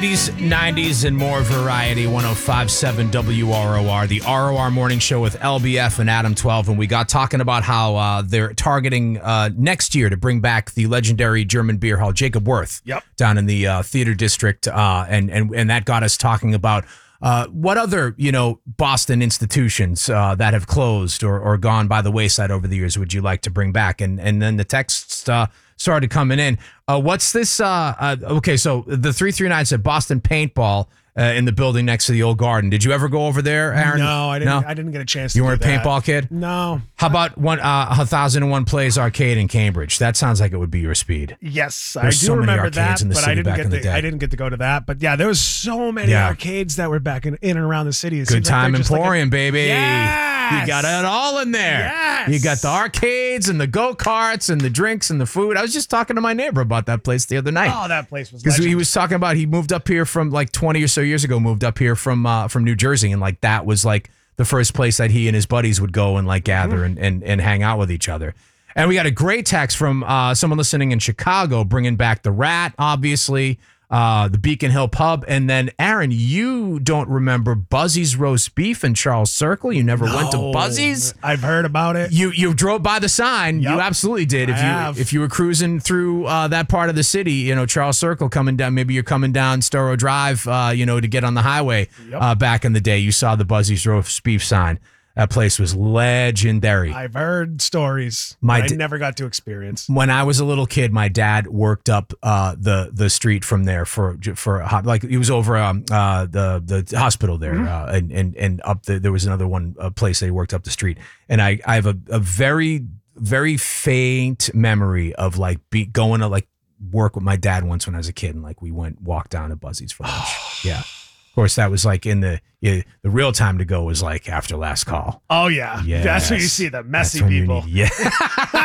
80s, 90s, and more variety. 105.7 WROR, the ROR Morning Show with LBF and Adam 12. And we got talking about how they're targeting next year to bring back the legendary German beer hall, Jacob Wirth, down in the theater district. And that got us talking about what other, Boston institutions that have closed or gone by the wayside over the years would you like to bring back? And then the texts started coming in. What's this? Okay, so the 339 said Boston Paintball in the building next to the old garden. Did you ever go over there, Aaron? No, I didn't. I didn't get a chance. You weren't a paintball kid? No. How about 1001 Plays Arcade in Cambridge? That sounds like it would be your speed. Yes, There's I do so many remember arcades that, in the but city I didn't back get in the day. I didn't get to go to that. But yeah, there was so many arcades that were back in and around the city. It Good seems like Time they're just Emporium, baby. Yes! You got it all in there. Yes! You got the arcades and the go-karts and the drinks and the food. I was just talking to my neighbor about that place the other night. Oh, that place was because he legend. was talking about he moved up here from like 20 or so years ago. Moved up here from New Jersey, and like that was like the first place that he and his buddies would go and like gather and hang out with each other. And we got a great text from someone listening in Chicago, bringing back the Rat, obviously. The Beacon Hill Pub. And then, Aaron, you don't remember Buzzy's Roast Beef in Charles Circle? You never went to Buzzy's? I've heard about it. You drove by the sign. Yep. You absolutely did. If you were cruising through that part of the city, Charles Circle coming down, maybe you're coming down Storrow Drive, to get on the highway back in the day, you saw the Buzzy's Roast Beef sign. That place was legendary. I've heard stories I never got to experience. When I was a little kid, my dad worked up the street from there for like he was over the hospital there, and up there was another place that he worked up the street, and I have a very very faint memory of like going to like work with my dad once when I was a kid, and like we walked down to Buzzy's for lunch. Yeah. Of course, that was like in the real time to go was like after last call. Oh, yeah. Yes. That's where you see the messy people. Yeah.